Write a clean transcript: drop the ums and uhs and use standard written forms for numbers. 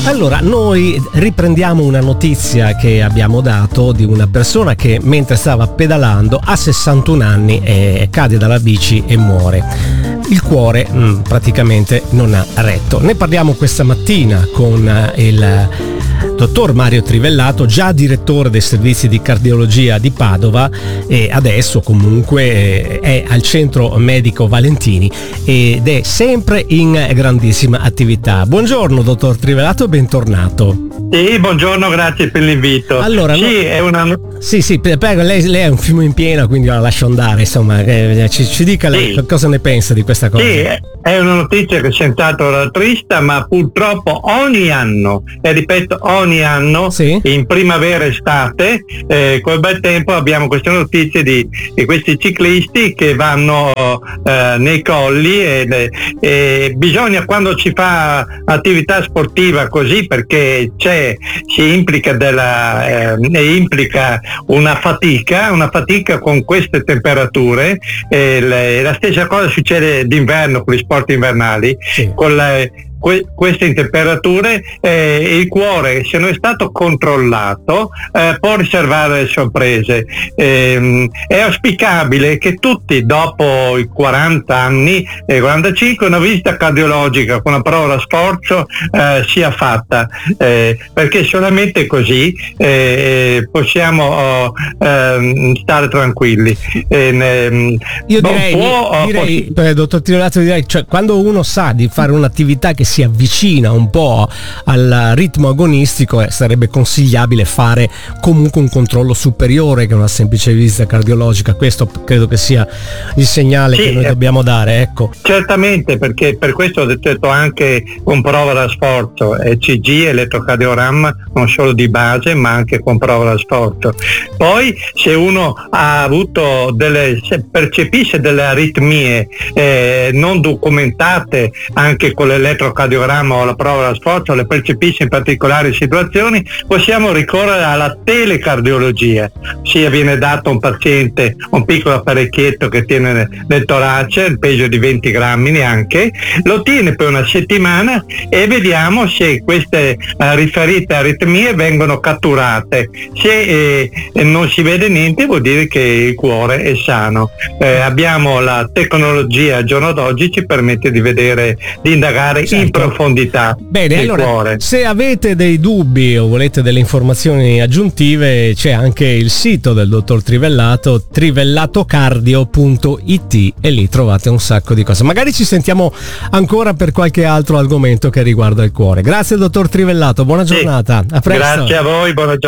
Allora, noi riprendiamo una notizia che abbiamo dato di una persona che mentre stava pedalando a 61 anni cade dalla bici e muore. Il cuore praticamente non ha retto. Ne parliamo questa mattina con il dottor Mario Trivellato, già direttore dei servizi di cardiologia di Padova e adesso comunque è al centro medico Valentini ed è sempre in grandissima attività. Buongiorno dottor Trivellato, bentornato. Sì, buongiorno, grazie per l'invito. Allora, sì, prego, lei è un fiume in piena, quindi la lascio andare, insomma, ci dica lei cosa ne pensa di questa cosa. Sì, è una notizia che senz'altro rattrista, ma purtroppo ogni anno, e ripeto ogni anno, in primavera e estate, col bel tempo abbiamo queste notizie di questi ciclisti che vanno nei colli e bisogna, quando si fa attività sportiva così, perché si implica una fatica con queste temperature, la stessa cosa succede d'inverno con gli sport invernali, con queste temperature, il cuore, se non è stato controllato, può riservare le sorprese. È auspicabile che tutti dopo i 40 anni e 45 una visita cardiologica con una prova da sforzo sia fatta, perché solamente così possiamo stare tranquilli. Io direi dottor Trivellato, cioè, quando uno sa di fare un'attività che si avvicina un po' al ritmo agonistico, sarebbe consigliabile fare comunque un controllo superiore che una semplice visita cardiologica. Questo credo che sia il segnale che noi dobbiamo dare, ecco. Certamente, perché per questo ho detto anche con prova da sforzo, ECG, elettrocardiogramma, non solo di base ma anche con prova da sforzo. Poi se uno ha avuto se percepisce delle aritmie non documentate anche con l'elettrocardiogramma o la prova da sforzo, le percepisce in particolari situazioni, possiamo ricorrere alla telecardiologia. Viene dato a un paziente un piccolo apparecchietto che tiene nel torace, il peso di 20 grammi neanche, lo tiene per una settimana e vediamo se queste riferite aritmie vengono catturate. Se non si vede niente, vuol dire che il cuore è sano. Abbiamo la tecnologia al giorno d'oggi, ci permette di indagare in profondità. Bene, allora, cuore. Se avete dei dubbi o volete delle informazioni aggiuntive, c'è anche il sito del dottor Trivellato, trivellatocardio.it, e lì trovate un sacco di cose. Magari ci sentiamo ancora per qualche altro argomento che riguarda il cuore. Grazie dottor Trivellato, buona giornata. A presto. Grazie a voi, buona giornata.